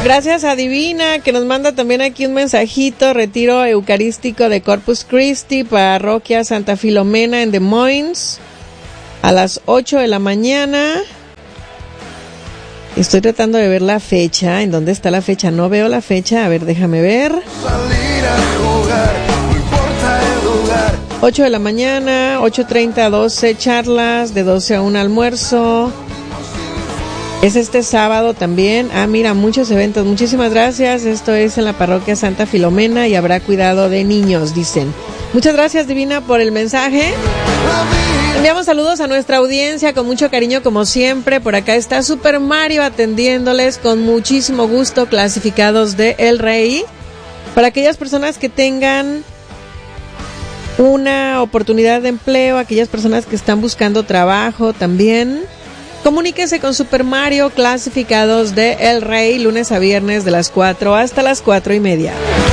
Gracias a Divina, que nos manda también aquí un mensajito. Retiro eucarístico de Corpus Christi, parroquia Santa Filomena en Des Moines, a las 8 de la mañana. Estoy tratando de ver la fecha. ¿En dónde está la fecha? No veo la fecha. A ver, déjame ver. Salir a jugar, no importa el lugar. 8 de la mañana, 8:30 a 12 charlas, de 12 a 1 almuerzo. Es este sábado también. Ah, mira, muchos eventos. Muchísimas gracias. Esto es en la parroquia Santa Filomena y habrá cuidado de niños, dicen. Muchas gracias, Divina, por el mensaje. Enviamos saludos a nuestra audiencia con mucho cariño, como siempre. Por acá está Super Mario atendiéndoles con muchísimo gusto, clasificados de El Rey. Para aquellas personas que tengan una oportunidad de empleo, aquellas personas que están buscando trabajo también, comuníquese con Super Mario, clasificados de El Rey, lunes a viernes de las 4 hasta las 4:30.